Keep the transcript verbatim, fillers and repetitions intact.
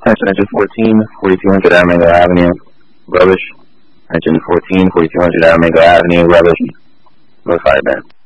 attention, engine fourteen, forty-two hundred Aramingo Avenue, rubbish. Engine fourteen, forty-two hundred Aramingo Avenue, rubbish. Notify Ben.